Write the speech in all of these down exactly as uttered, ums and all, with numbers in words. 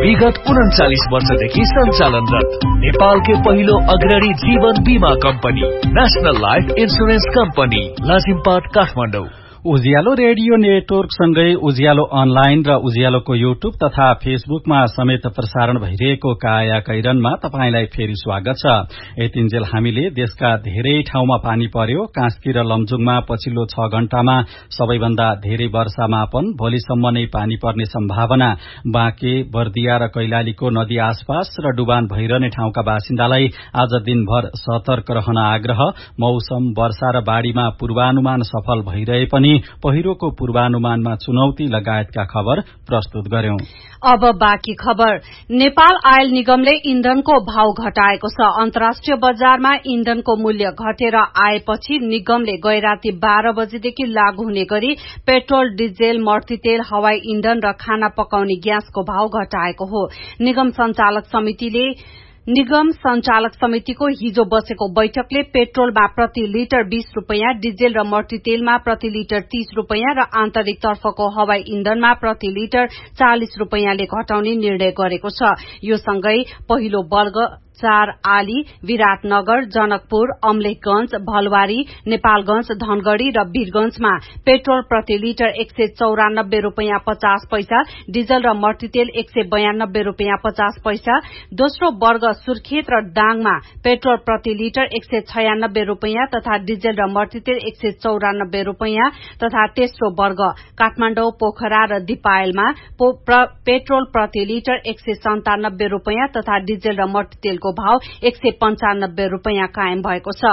विगत उन्चालीस वर्षदेखि सञ्चालनरत नेपालकै पहिलो अग्रणी जीवन बीमा company national life insurance company Lazimpat Kathmandu. उज्यालो रेडियो नेटवर्क सँगै उज्यालो अनलाइन र उज्यालोको युट्युब तथा फेसबुकमा समेत प्रसारण भइरहेको काया कैरनमा तपाईंलाई फेरि स्वागत छ। यतिन्जेल हामीले देशका धेरै ठाउँमा पानी पर्यो। कास्की र लमजुङमा पछिल्लो छ घण्टामा सबैभन्दा धेरै वर्षामापन, भोलिसम्म नै पानी पर्ने सम्भावना, बाँके, बर्दिया र कैलालीको नदी आसपास र डुबान भइरहने ठाउँका बासिन्दालाई आज दिनभर सतर्क रहन आग्रह। मौसम, वर्षा र बाढ़ीमा पूर्वानुमान सफल भइरहे पनि पहिरोको पूर्वानुमानमा चुनौती लगायतका खबर प्रस्तुत गर्यौं। अब बाँकी खबर। नेपाल आयल निगमले इन्धनको भाव घटाएको छ। अन्तर्राष्ट्रिय बजारमा इन्धनको मूल्य घटेर आएपछि निगमले गैराती बाह्र बजेदेखि लागू हुने गरी पेट्रोल, डिजेल, मर्तीतेल, हवाई इन्धन र खाना पकाउने ग्यासको भाव घटाएको हो। निगम संचालक समितिले निगम संचालक समितिको हिजो बसेको बैठकले पेट्रोलमा प्रति लिटर बीस रूपियाँ, डिजेल र मर्टीतेलमा प्रति लिटर तीस रूपियाँ र आन्तरिक तर्फको हवाई इन्धनमा प्रति लिटर चालिस रूपियाँले घटाउने निर्णय गरेको छ। यो सँगै पहिलो वर्ग चार आली, विराटनगर, जनकपुर, अमलेखगंज, भलवारी, नेपालगंज, धनगढ़ी र वीरगंजमा पेट्रोल प्रति लिटर एक सय चौरानब्बे रूपियाँ पचास पैसा, डिजल र मर्टीतेल एक सय बयानब्बे रूपियाँ पचास पैसा, दोस्रो वर्ग सुर्खेत र दाङमा पेट्रोल प्रति लिटर एक सय छयानब्बे रूपियाँ तथा डिजेल र मर्टीतेल एक सय चौरानब्बे रूपियाँ तथा तेस्रो वर्ग काठमाडौँ, पोखरा र दिपायलमा पेट्रोल प्रति लिटर एक सय सन्तानब्बे रूपियाँ तथा डिजेल र मर्टीतेलको भाव एक सय पञ्चानब्बे रूपियाँ कायम भएको छ।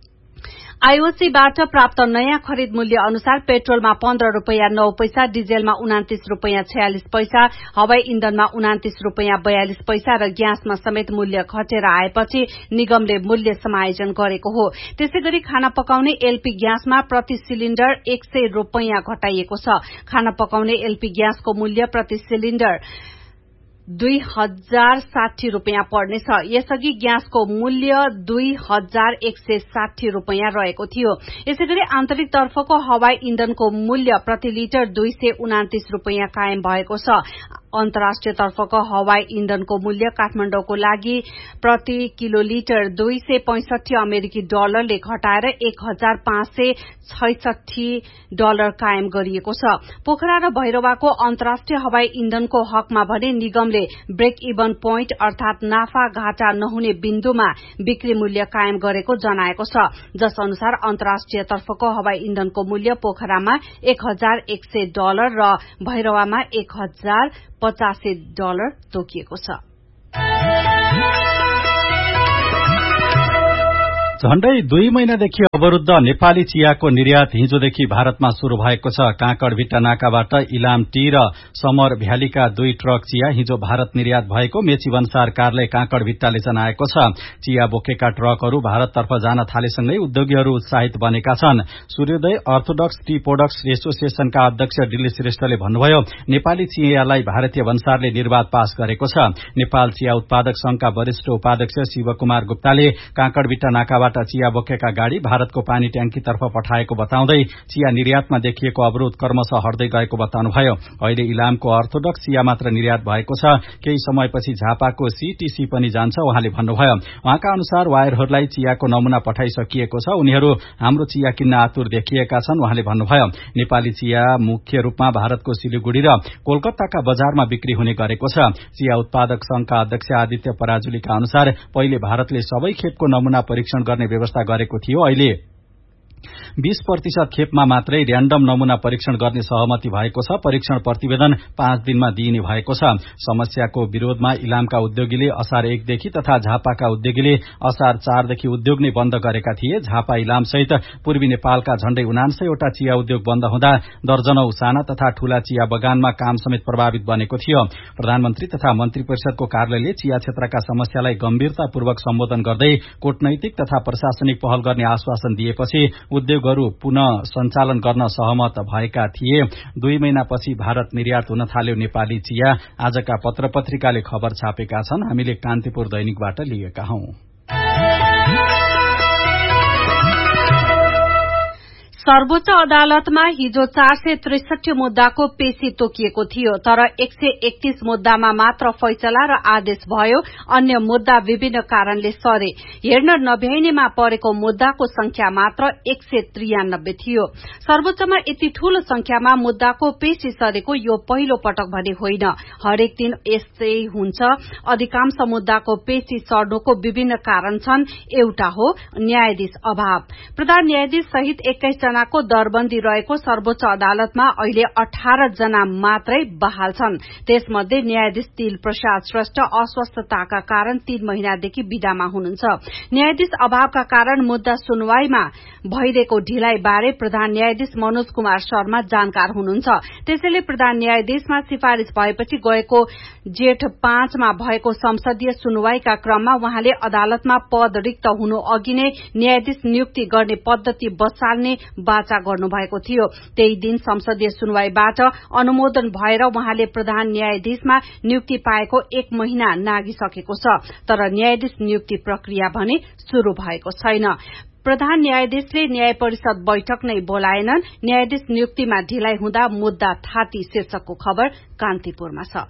आईओसीबाट प्राप्त नयाँ खरिद मूल्य अनुसार पेट्रोलमा पन्ध्र रूपियाँ नौ पैसा, डिजेलमा उनातिस रूपियाँ छयालिस पैसा, हवाई इन्धनमा उनातिस रूपियाँ बयालिस पैसा र ग्यासमा समेत मूल्य घटेर आएपछि निगमले मूल्य समायोजन गरेको हो। त्यसैगरी खाना पकाउने एलपी ग्यासमा प्रति सिलिण्डर एक सय रूपियाँ घटाइएको छ। खाना पकाउने एलपी ग्यासको मूल्य प्रति सिलिण्डर दुई हजार साठी रूपियाँ पर्नेछ। यसअघि ग्यासको मूल्य दुई हजार एक सय साठी रूपियाँ रहेको थियो। यसैगरी आन्तरिक तर्फको हवाई इन्धनको मूल्य प्रति लिटर दुई सय उनातिस रूपियाँ कायम भएको छ। अन्तर्राष्ट्रिय तर्फको हवाई इन्धनको मूल्य काठमाडौँको लागि प्रति किलो लिटर दुई सय पैंसठी अमेरिकी डलरले घटाएर एक हजार पाँच सय छैसठी डलर कायम गरिएको छ। पोखरा र भैरवाको अन्तर्राष्ट्रिय हवाई इन्धनको हकमा भने निगमले ब्रेक इभन पोइन्ट अर्थात नाफा घाटा नहुने बिन्दुमा बिक्री मूल्य कायम गरेको जनाएको छ। जस अनुसार अन्तर्राष्ट्रिय तर्फको हवाई इन्धनको मूल्य पोखरामा एक हजार एक सय डलर र भैरवामा एक हजार पचासी डलर तोकिएको छ। झण्डै दुई महिनादेखि अवरूद्ध नेपाली चियाको निर्यात हिजोदेखि भारतमा शुरू भएको छ। काँकडभिट्टा नाकाबाट इलाम टी र समर भ्यालीका दुई ट्रक चिया हिजो भारत निर्यात भएको मेची भन्सार कार्यालय काँकडभिट्टाले जनाएको छ। चिया बोकेका ट्रकहरू भारततर्फ जान थालेसँगै उद्योगीहरू उत्साहित बनेका छन्। सूर्योदय अर्थोडक्स टी प्रोडक्ट्स एसोसिएशनका अध्यक्ष दिल्ली श्रेष्ठले भन्नुभयो, नेपाली चियालाई भारतीय भन्सारले निर्वाध पास गरेको छ। नेपाल चिया उत्पादक संघका वरिष्ठ उपाध्यक्ष शिवकुमार गुप्ताले काँकडभिट्टा नाकाबाट चिया बोकेका गाड़ी भारतको पानी ट्याङ्कीतर्फ पठाएको बताउँदै चिया निर्यातमा देखिएको अवरोध क्रमशः हट्दै गएको बताउनुभयो। अहिले इलामको अर्थोडक्स चिया मात्र निर्यात भएको छ। केही समयपछि झापाको सीटीसी पनि जान्छ उहाँले भन्नुभयो। उहाँका अनुसार वायरहरूलाई चियाको नमूना पठाइसकिएको छ। उनीहरू हाम्रो चिया किन्न आतुर देखिएका छन् उहाँले भन्नुभयो। नेपाली चिया मुख्य रूपमा भारतको सिलिगुडी र कोलकाताका बजारमा बिक्री हुने गरेको छ। चिया उत्पादक संघका अध्यक्ष आदित्य पराजुलीका अनुसार पहिले भारतले सबै खेपको नमूना परीक्षण गर्ने व्यवस्था गरेको थियो। अहिले बीस प्रतिशत खेपमा मात्रै र्यान्डम नमूना परीक्षण गर्ने सहमति भएको छ। परीक्षण प्रतिवेदन पाँच दिनमा दिइने भएको छ। समस्याको विरोधमा इलामका उद्योगीले असार एकदेखि तथा झापाका उद्योगीले असार चारदेखि उद्योग नै बन्द गरेका थिए। झापा इलाम सहित पूर्वी नेपालका झण्डै उनान्सयवटा चिया उद्योग बन्द हुँदा दर्जनौ साना तथा ठूला चिया बगानमा काम समेत प्रभावित बनेको थियो। प्रधानमन्त्री तथा मन्त्री परिषदको कार्यालयले चिया क्षेत्रका समस्यालाई गम्भीरतापूर्वक सम्बोधन गर्दै कूटनैतिक तथा प्रशासनिक पहल गर्ने आश्वासन दिएपछि उद्योगहरू पुनः सञ्चालन गर्न सहमत भएका थिए। दुई महिनापछि भारत निर्यात हुन थाल्यो नेपाली चिया। आजका पत्र पत्रिकाले खबर छापेका छन्। हामीले कान्तिपुर दैनिकबाट लिएका हौं। सर्वोच्च अदालतमा हिजो चार सय त्रिसठी मुद्दाको पेशी तोकिएको थियो, तर एक सय एकतीस मुद्दामा मात्र फैसला र आदेश भयो। अन्य मुद्दा विभिन्न कारणले सरे। हेर्न नभ्याइनेमा परेको मुद्दाको संख्या मात्र एक सय त्रियानब्बे थियो। सर्वोच्चमा यति ठूलो संख्यामा मुद्दाको पेशी सरेको यो पहिलो पटक भने होइन। हरेक दिन यस्तै हुन्छ। अधिकांश मुद्दाको पेशी सर्नुको विभिन्न कारण छन्। एउटा हो न्यायाधीश अभाव। प्रधान न्यायाधीश सहित एक्काइस जनाको दरबन्दी रहेको सर्वोच्च अदालतमा अहिले अठार जना मात्रै बहाल छन्। त्यसमध्ये न्यायाधीश तिल प्रसाद श्रेष्ठ अस्वस्थताका कारण तीन महिनादेखि विदामा हुनुहुन्छ। न्यायाधीश अभावका कारण मुद्दा सुनवाईमा भइरहेको ढिलाइ बारे प्रधान न्यायाधीश मनोज कुमार शर्मा जानकार हुनुहुन्छ। त्यसैले प्रधान न्यायाधीशमा सिफारिश भएपछि गएको जेठ पाँचमा भएको संसदीय सुनवाईका क्रममा उहाँले अदालतमा पद रिक्त हुनु अघि नै न्यायाधीश नियुक्ति गर्ने पद्धति बसाल्ने वाचा गर्नुभएको थियो। त्यही दिन संसदीय सुनवाईबाट अनुमोदन भएर उहाँले प्रधान न्यायाधीशमा नियुक्ति पाएको एक महिना नागिसकेको छ, तर न्यायाधीश नियुक्ति प्रक्रिया भने शुरू भएको छैन। प्रधान न्यायाधीशले न्याय परिषद बैठक नै बोलाएनन्। न्यायाधीश नियुक्तिमा ढिलाइ हुँदा मुद्दा थाती शीर्षकको खबर कान्तिपुरमा छ।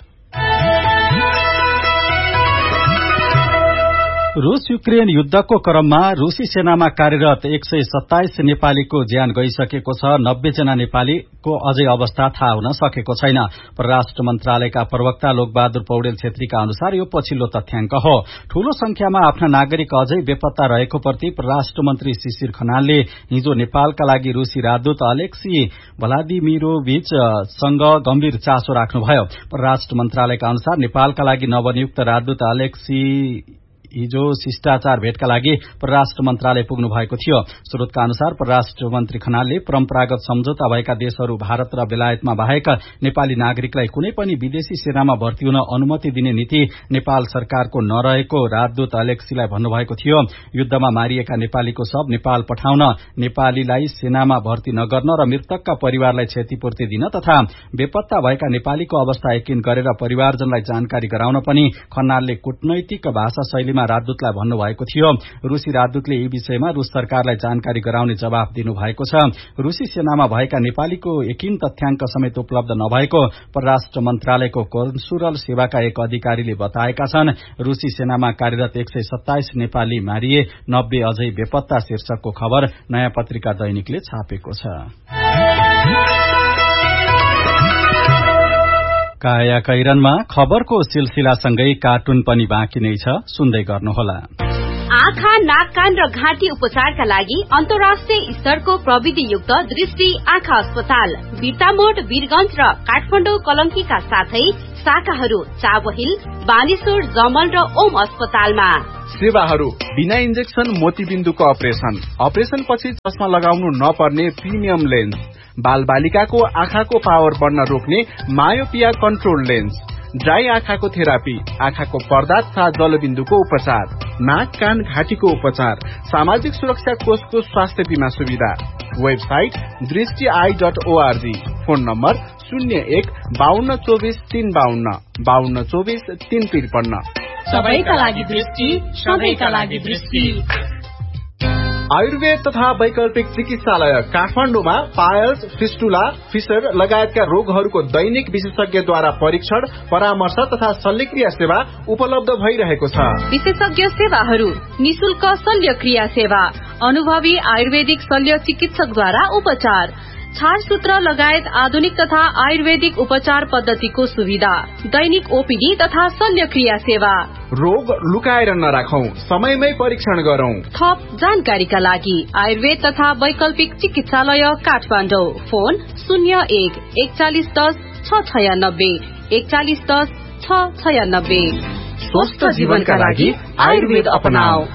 रूस युक्रेन युद्धको क्रममा रूसी सेनामा कार्यरत एक सय सत्ताइस नेपालीको ज्यान गइसकेको छ। नब्बे जना नेपालीको अझै अवस्था थाहा हुन सकेको छैन। परराष्ट्र मन्त्रालयका प्रवक्ता लोकबहादुर पौडेल छेत्रीका अनुसार यो पछिल्लो तथ्याङ्क हो। ठूलो संख्यामा आफ्ना नागरिक अझै बेपत्ता रहेको प्रति परराष्ट्र मन्त्री शिशिर खनालले हिजो नेपालका लागि रूसी राजदूत अलेक्सी भ्लादिमिरोभिच सँग गम्भीर चासो राख्नुभयो। परराष्ट्र मन्त्रालयका अनुसार नेपालका लागि नवनियुक्त राजदूत अलेक्सी हिजो शिष्टाचार भेटका लागि परराष्ट्र मन्त्रालय पुग्नु भएको थियो। स्रोतका अनुसार परराष्ट्र मन्त्री खनालले परम्परागत सम्झौता भएका देशहरू भारत र बेलायतमा बाहेक नेपाली नागरिकलाई कुनै पनि विदेशी सेनामा भर्ती हुन अनुमति दिने नीति नेपाल सरकारको नरहेको राजदूत अलेक्सीलाई भन्नुभएको थियो। युद्धमा मारिएका नेपालीको शव नेपाल पठाउन, नेपालीलाई सेनामा भर्ती नगर्न र मृतकका परिवारलाई क्षतिपूर्ति दिन तथा बेपत्ता भएका नेपालीको अवस्था यकिन गरेर परिवारजनलाई जानकारी गराउन पनि खनालले कूटनैतिक भाषा शैलीमा राजदूतलाई भन्नुभएको थियो। रूसी राजदूतले यी विषयमा रूस सरकारलाई जानकारी गराउने जवाफ दिनुभएको छ। रूसी सेनामा भएका नेपालीको यकिन तथ्याङ्क समेत उपलब्ध नभएको परराष्ट्र मन्त्रालयको कन्सुलर सेवाका एक अधिकारीले बताएका छन्। रूसी सेनामा कार्यरत एक सय सत्ताइस नेपाली मारिए, नब्बे अझै बेपत्ता शीर्षकको खबर नयाँ पत्रिका दैनिकले छापेको छ। काया कैरनमा खबरको सिलसिलासँगै कार्टुन पनि बाँकी नै छ, सुन्दै गर्नुहोला। आँखा, नाक, कान र घाँटी उपचारका लागि अन्तर्राष्ट्रिय स्तरको प्रविधियुक्त दृष्टि आँखा अस्पताल बिर्तामोड, वीरगंज र काठमाडौँ कलंकीका साथै शाखाहरू चाबहिल, बानेश्वर, जमल र ओम अस्पतालमा। सेवाहरू बिना इन्जेक्सन मोतीबिन्दुको अपरेसन, अपरेसन पछि चस्मा लगाउनु नपर्ने प्रिमियम लेन्स, बाल बालिकाको आँखाको पावर बढ्न रोक्ने मायोपिया कन्ट्रोल लेन्स, ड्राई आँखाको थेरापी, आँखाको पर्दा तथा जलबिन्दुको उपचार, नाक, कान, घाँटीको उपचार, सामाजिक सुरक्षा कोषको स्वास्थ्य बीमा सुविधा। वेबसाइट दृष्टि I dot ORG. Phone number शून्य एक बाहन्न चौबिस तीन बाहन्न बाहन्न चौबिस तीन त्रिपन्न। सबैका लागि दृष्टि, सबैका लागि दृष्टि। आयुर्वेद तथा वैकल्पिक चिकित्सालय काठमाडौँमा पायल्स, फिस्टुला, फिसर लगायतका रोगहरूको दैनिक विशेषज्ञद्वारा परीक्षण, परामर्श तथा शल्यक्रिया सेवा उपलब्ध भइरहेको छ। विशेषज्ञ सेवाहरू निशुल्क शल्यक्रिया सेवा, अनुभवी आयुर्वेदिक शल्य चिकित्सकद्वारा उपचार, छारसूत्र लगायत आधुनिक तथा आयुर्वेदिक उपचार पद्धतिको सुविधा, दैनिक ओपीडी तथा शल्यक्रिया सेवा। रोग लुकाएर नराखौं, समयमै परीक्षण गरौं। थप जानकारीका लागि आयुर्वेद तथा वैकल्पिक चिकित्सालय काठमाडौँ। फोन शून्य एक एकचालिस दस छ छयानब्बे एकचालिस दस छ छयानब्बे। स्वस्थ जीवनका लागि आयुर्वेद अपनाऊ।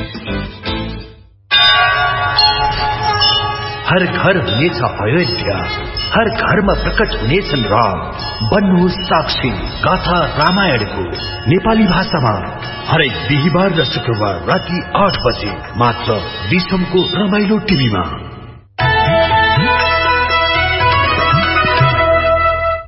हर घर हुनेछ अयोध्या, हर घरमा प्रकट हुनेछन् राम। बन्नुहोस् साक्षी गाथा रामायणको नेपाली भाषामा हरेक बिहिबार र शुक्रबार राति आठ बजे मात्र विश्वको रमाइलो टिभीमा।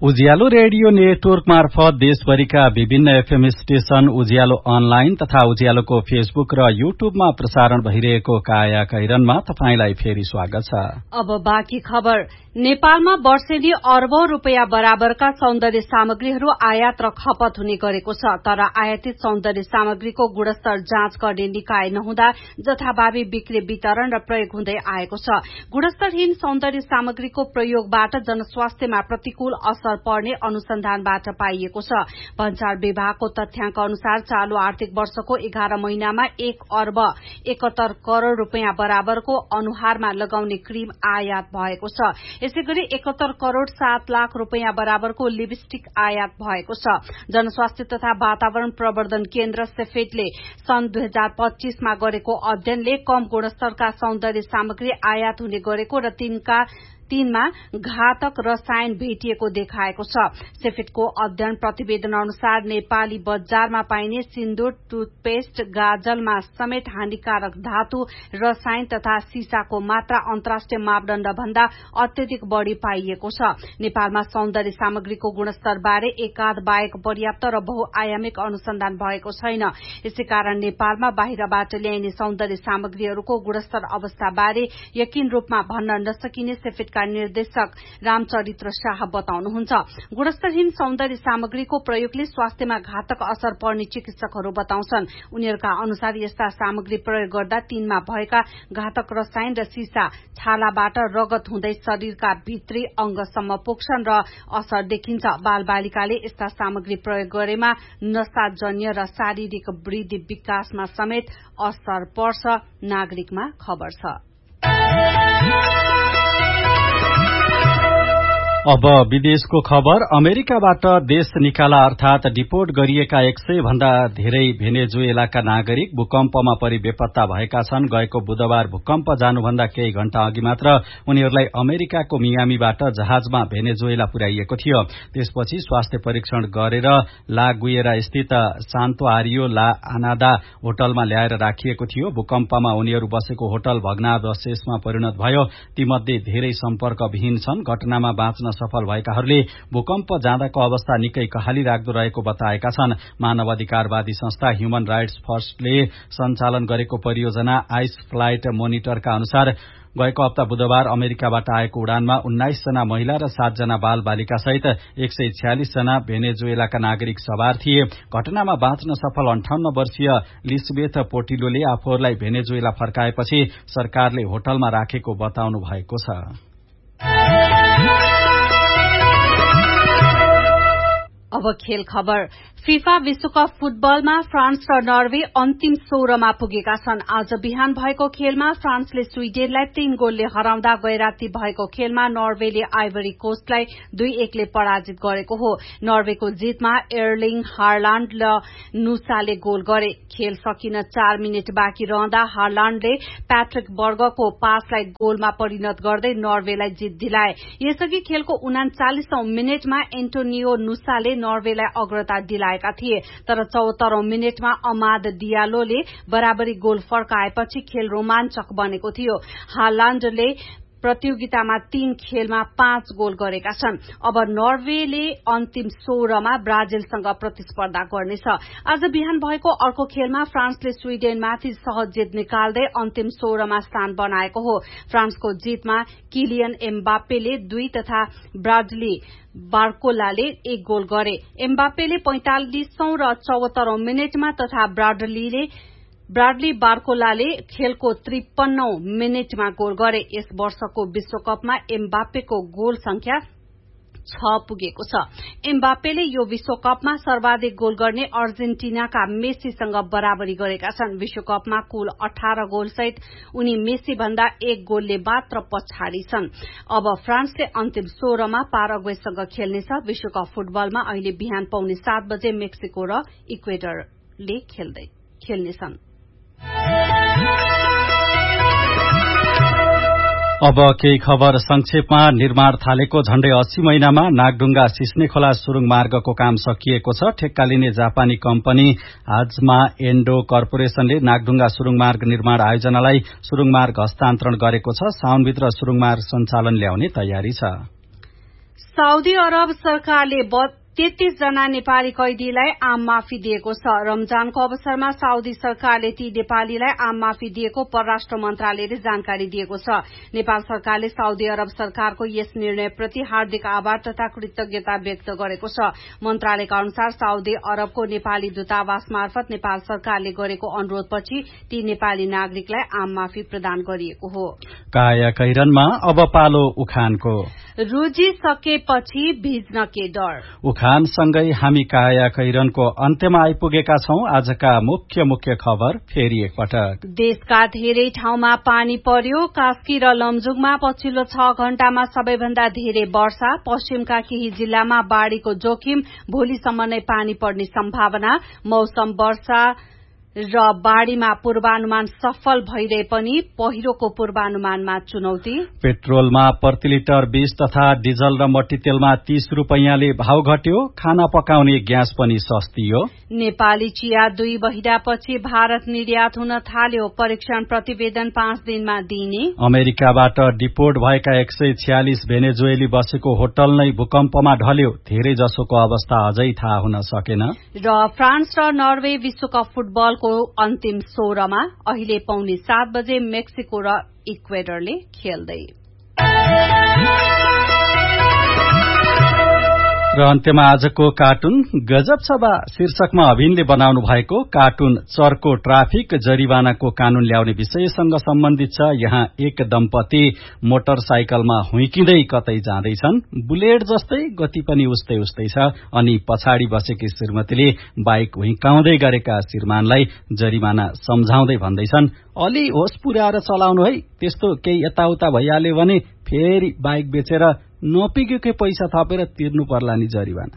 उज्यालो रेडियो नेटवर्क मार्फत देशभरिका विभिन्न एफएम स्टेशन, उज्यालो अनलाइन तथा उज्यालोको फेसबुक र युट्युबमा प्रसारण भइरहेको काया कैरनमा तपाईंलाई फेरि स्वागत छ। अब बाँकी खबर। नेपालमा वर्षेनी अर्बौं रूपियाँ बराबरका सौन्दर्य सामग्रीहरू आयात र खपत हुने गरेको छ, तर आयातित सौन्दर्य सामग्रीको गुणस्तर जाँच गर्ने निकाय नहुँदा जथाभावी बिक्री, वितरण र प्रयोग हुँदै आएको छ। गुणस्तरहीन सौन्दर्य सामग्रीको प्रयोगबाट जनस्वास्थ्यमा प्रतिकूल असर पर्ने अनुसन्धानबाट पाइएको छ। भन्सार विभागको तथ्याङ्क अनुसार चालू आर्थिक वर्षको एघार महिनामा एक अर्ब एकहत्तर करोड़ रूपियाँ बराबरको अनुहारमा लगाउने क्रीम आयात भएको छ। यसैगरी एकहत्तर करोड़ सात लाख रूपियाँ बराबरको लिपस्टिक आयात भएको छ। जनस्वास्थ्य तथा वातावरण प्रवर्धन केन्द्र सेफेटले सन् दुई हजार पच्चीसमा गरेको अध्ययनले कम गुणस्तरका सौन्दर्य सामग्री आयात हुने गरेको र तिनका तीनमा घातक रसायन भेटिएको देखाएको छ। सेफेटको अध्ययन प्रतिवेदन अनुसार नेपाली बजारमा पाइने सिन्दूर, टुथपेस्ट, गाजलमा समेत हानिकारक धातु, रसायन तथा सीसाको मात्रा अन्तर्राष्ट्रिय मापदण्ड भन्दा अत्यधिक बढ़ी पाइएको छ। नेपालमा सौन्दर्य सामग्रीको गुणस्तरबारे एकाध बाहेक पर्याप्त र बहुआयामिक अनुसन्धान भएको छैन। यसै कारण नेपालमा बाहिरबाट ल्याइने सौन्दर्य सामग्रीहरूको गुणस्तर अवस्थाबारे यकिन रूपमा भन्न नसकिने सेफेटका निर्देशक रामचरित्र शाह बताउनुहुन्छ। गुणस्तरहीन सौन्दर्य सामग्रीको प्रयोगले स्वास्थ्यमा घातक असर पर्ने चिकित्सकहरू बताउँछन्। उनीहरूका अनुसार यस्ता सामग्री प्रयोग गर्दा तिनमा भएका घातक रसायन र सीसा छालाबाट रगत हुँदै शरीरका भित्री अंगसम्म पुग्छन् र असर देखिन्छ। बालबालिकाले यस्ता सामग्री प्रयोग गरेमा नशाजन्य र शारीरिक वृद्धि विकासमा समेत असर पर्छ। नागरिकमा खबर छ। अब विदेशको खबर। अमेरिकाबाट देश निकाला अर्थात डिपोर्ट गरिएका एक सय भन्दा धेरै भेनेजुएलाका नागरिक भूकम्पमा परि बेपत्ता भएका छन्। गएको बुधबार भूकम्प जानुभन्दा केही घण्टा अघि मात्र उनीहरूलाई अमेरिकाको मियामीबाट जहाजमा भेनेजुएला पुर्याइएको थियो। त्यसपछि स्वास्थ्य परीक्षण गरेर ला गुएरा स्थित सान्तो आरियो ला आनादा होटलमा ल्याएर राखिएको थियो। भूकम्पमा उनीहरू बसेको होटल भग्नावशेषमा परिणत भयो। तीमध्ये धेरै सम्पर्कविहीन छन्। घटनामा बाँच्न सफल भएकाहरूले भूकम्प जाँदाको अवस्था निकै कहाली राख्दो रहेको बताएका छन्। मानव अधिकारवादी संस्था ह्युमन राइट्स फर्स्टले सञ्चालन गरेको परियोजना आइस फ्लाइट मोनिटरका अनुसार गएको हप्ता बुधबार अमेरिकाबाट आएको उडानमा उन्नाइस जना महिला र सात जना बाल बालिका सहित एक सय छ्यालिस जना भेनेजुएलाका नागरिक सवार थिए। घटनामा बाँच्न सफल अन्ठाउन्न वर्षीय लिसबेथ पोटिलोले आफूहरूलाई भेनेजुएला फर्काएपछि सरकारले होटलमा राखेको बताउनु भएको छ। अब खेल खबर। फिफा विश्वकप फुटबलमा फ्रान्स र नर्वे अन्तिम सोह्रमा पुगेका छन्। आज बिहान भएको खेलमा फ्रान्सले स्वीडेनलाई तीन गोलले हराउँदा गैराती भएको खेलमा नर्वेले आइभरी कोस्टलाई दुई एकले पराजित गरेको हो। नर्वेको जितमा एर्लिङ हार्लाण्ड र नुसाले गोल गरे। खेल सकिन चार मिनट बाँकी रहँदा हार्लाण्डले प्याट्रिक बर्गको पासलाई गोलमा परिणत गर्दै नर्वेलाई जित दिलाए। यसअघि खेलको उनाचालिसौं मिनटमा एन्टोनियो नुसाले नर्वेलाई अग्रता दिलाएका थिए, तर चौहत्तरौं मिनटमा अमाद डियालोले बराबरी गोल फर्काएपछि खेल रोमाञ्चक बनेको थियो। हालाण्डले प्रतियोगितामा तीन खेलमा पाँच गोल गरेका छन्। अब नर्वेले अन्तिम सोह्रमा ब्राजिलसँग प्रतिस्पर्धा गर्नेछ। आज बिहान भएको अर्को खेलमा फ्रान्सले स्वीडेनमाथि सहज जित निकाल्दै अन्तिम सोह्रमा स्थान बनाएको हो। फ्रान्सको जितमा किलियन एम्बाप्पेले दुई तथा ब्राजिली बार्कोलाले एक गोल गरे। एम्बाप्पेले पैंतालिसौं र चौहत्तरौं मिनटमा तथा ब्राडलीले ब्राडली बार्कोलाले खेलको त्रिपन्नौं मिनटमा गोल गरे। यस वर्षको विश्वकपमा एम्बाप्पेको गोल संख्या छ पुगेको छ। एम्बाप्पेले यो विश्वकपमा सर्वाधिक गोल गर्ने अर्जेन्टिनाका मेसीसँग बराबरी गरेका छन्। विश्वकपमा कुल अठार गोल सहित उनी मेसी भन्दा एक गोलले मात्र पछाडि छन्। अब फ्रान्सले अन्तिम सोह्रमा पाराग्वेसँग खेल्नेछ। विश्वकप फुटबलमा अहिले बिहान पौने सात बजे मेक्सिको र इक्वेडरले खेल्नेछन्। अब केही खबर संक्षेपमा। निर्माण थालेको झण्डै अस्सी महिनामा नागढुङ्गा सिस्ने खोला सुरुङ मार्गको काम सकिएको छ। ठेक्का लिने जापानी कम्पनी आजमा एन्डो कर्पोरेशनले नागढुङ्गा सुरुङ मार्ग निर्माण आयोजनालाई सुरुङ मार्ग हस्तान्तरण गरेको छ। साउनभित्र सुरुङ मार्ग सञ्चालन ल्याउने तयारी छ। साउदी अरब सरकारले तेत्तीस जना नेपाली कैदीलाई आम माफी दिएको छ। रमजानको अवसरमा साउदी सरकारले ती नेपालीलाई आम माफी दिएको परराष्ट्र मन्त्रालयले जानकारी दिएको छ। नेपाल सरकारले साउदी अरब सरकारको यस निर्णयप्रति हार्दिक आभार तथा कृतज्ञता व्यक्त गरेको छ। मन्त्रालयका अनुसार साउदी अरबको नेपाली दूतावास मार्फत नेपाल सरकारले गरेको अनुरोधपछि ती नेपाली नागरिकलाई आम माफी प्रदान गरिएको हो। काया कैरनमा अब पालो उखानको। रुजिसकेपछि भिज्न के डर। उखानसँगै हामी काया कैरनको अन्त्यमा आइपुगेका छौं। आजका मुख्य मुख्य खबर फेरि एकपटक। देशका धेरै ठाउँमा पानी पर्यो। कास्की र लमजुङमा पछिल्लो छ घण्टामा सबैभन्दा धेरै वर्षा। पश्चिमका केही जिल्लामा बाढ़ीको जोखिम। भोलिसम्म नै पानी पर्ने सम्भावना। मौसम वर्षा र बाढ़ीमा पूर्वानुमान सफल भइरहे पनि पहिरोको पूर्वानुमानमा चुनौती। पेट्रोलमा प्रति लिटर बीस तथा डिजल र मट्टीतेलमा तीस रूपैयाँले भाव घट्यो। खाना पकाउने ग्यास पनि सस्तियो। नेपाली चिया दुई महिनापछि भारत निर्यात हुन थाल्यो। परीक्षण प्रतिवेदन पाँच दिनमा दिइने। अमेरिकाबाट डिपोर्ट भएका एक सय छ्यालिस भेनेजुएली बसेको होटल नै भूकम्पमा ढल्यो। धेरै जसोको अवस्था अझै थाहा हुन सकेन। र फ्रान्स र नर्वे विश्वकप फुटबल को अन्तिम सोह्रमा अहिले पौने सात बजे मेक्सिको र इक्वेडरले खेल्दै। र अन्त्यमा आजको कार्टुन गजब सभा शीर्षकमा अभिनले बनाउनु भएको कार्टुन चर्को ट्राफिक जरिवानाको कानून ल्याउने विषयसँग सम्बन्धित छ। यहाँ एक दम्पति मोटरसाइकलमा हुइकिँदै कतै जाँदैछन्। बुलेट जस्तै गति पनि उस्तै उस्तै छ। अनि पछाडि बसेकी श्रीमतीले बाइक हुइकाउँदै गरेका श्रीमानलाई जरिवाना सम्झाउँदै भन्दैछन्, अलि होस पुर्याएर चलाउनु है, त्यस्तो केही यताउता भइहाल्यो भने फेरि बाइक बेचेर नपिगेकै पैसा थपेर तिर्नु पर्ला नि जरिवाना।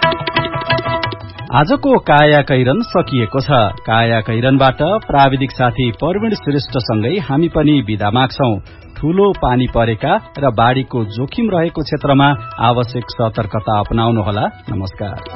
आजको काया कैरन सकिएको छ। काया कैरनबाट प्राविधिक साथी प्रवीण श्रेष्ठसँगै हामी पनि बिदा माग्छौं। ठूलो पानी परेका र बाढ़ीको जोखिम रहेको क्षेत्रमा आवश्यक सतर्कता अपनाउनुहोला। नमस्कार।